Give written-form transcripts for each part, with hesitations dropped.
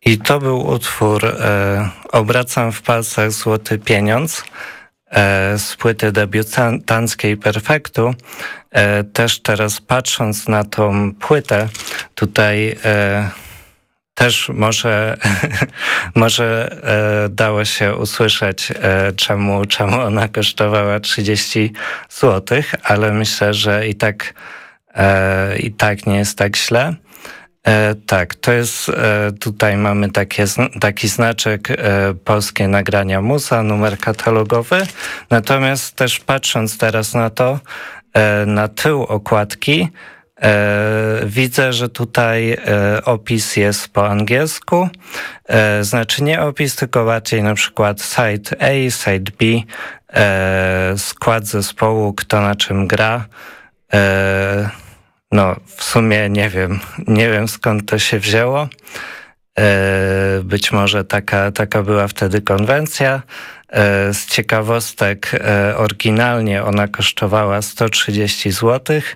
I to był utwór Obracam w palcach złoty pieniądz z płyty debiutanckiej Perfektu. Też teraz patrząc na tą płytę, tutaj też może dało się usłyszeć, czemu ona kosztowała 30 złotych, ale myślę, że i tak nie jest tak źle. Tak, to jest, tutaj mamy taki znaczek Polskie Nagrania Muza, numer katalogowy. Natomiast też patrząc teraz na to, na tył okładki, widzę, że tutaj opis jest po angielsku. Znaczy nie opis, tylko bardziej na przykład side A, side B, skład zespołu, kto na czym gra. No, w sumie nie wiem skąd to się wzięło. Być może taka była wtedy konwencja. Z ciekawostek, oryginalnie ona kosztowała 130 złotych.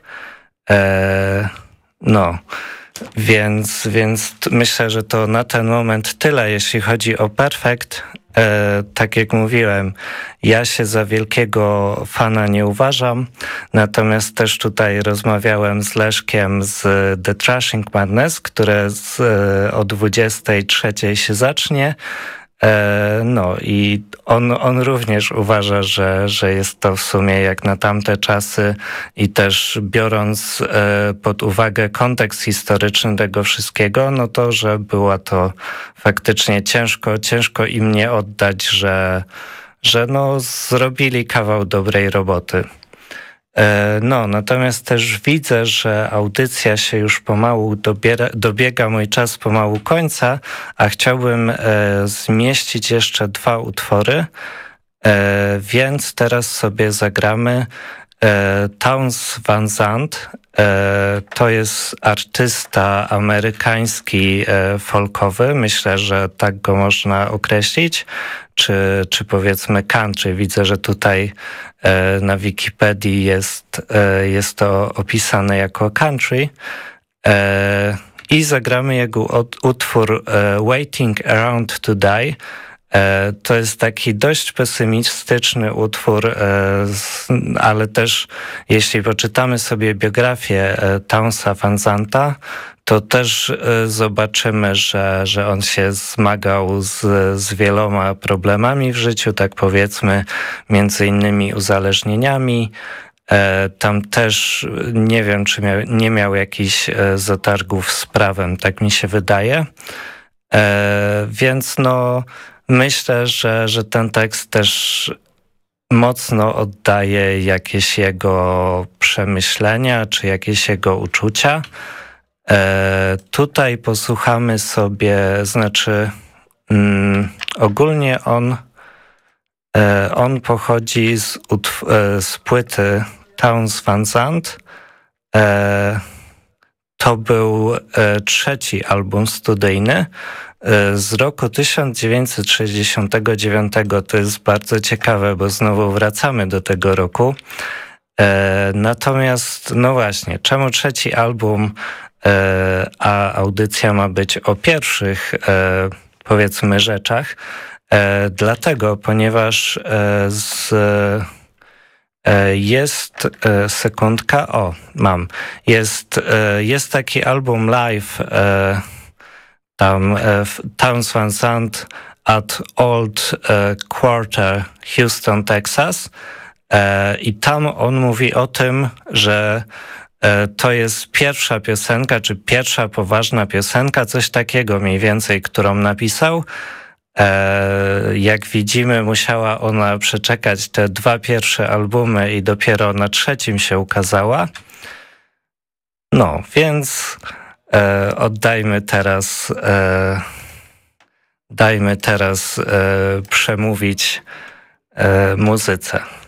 No, więc myślę, że to na ten moment tyle, jeśli chodzi o Perfekt. Tak jak mówiłem, ja się za wielkiego fana nie uważam, natomiast też tutaj rozmawiałem z Leszkiem z The Trashing Madness, które o 23 się zacznie. No i on również uważa, że jest to w sumie jak na tamte czasy i też biorąc pod uwagę kontekst historyczny tego wszystkiego, no to, że było to faktycznie ciężko im nie oddać, że no zrobili kawał dobrej roboty. No, natomiast też widzę, że audycja się już pomału dobiega mój czas pomału końca, a chciałbym zmieścić jeszcze 2 utwory, więc teraz sobie zagramy Townes Van Zandt. To jest artysta amerykański folkowy, myślę, że tak go można określić, czy powiedzmy country. Widzę, że tutaj na Wikipedii jest to opisane jako country. I zagramy jego utwór Waiting Around to Die. To jest taki dość pesymistyczny utwór, ale też jeśli poczytamy sobie biografię Townesa Van Zandta, to też zobaczymy, że on się zmagał z wieloma problemami w życiu, tak powiedzmy, między innymi uzależnieniami. Tam też nie wiem, czy nie miał jakichś zatargów z prawem, tak mi się wydaje. Więc no myślę, że ten tekst też mocno oddaje jakieś jego przemyślenia, czy jakieś jego uczucia. Tutaj posłuchamy sobie, znaczy ogólnie on pochodzi z płyty Townes Van Zandt. To był 3. album studyjny z roku 1969. To jest bardzo ciekawe, bo znowu wracamy do tego roku. Natomiast, no właśnie, czemu 3. album, a audycja ma być o pierwszych, powiedzmy, rzeczach? Dlatego, ponieważ jest sekundka, mam. Jest taki album live, tam Townes Van Zandt at Old Quarter, Houston, Texas. I tam on mówi o tym, że to jest pierwsza piosenka, czy pierwsza poważna piosenka, coś takiego mniej więcej, którą napisał. Jak widzimy, musiała ona przeczekać te 2 pierwsze albumy i dopiero na 3. się ukazała. No, więc dajmy teraz przemówić muzyce.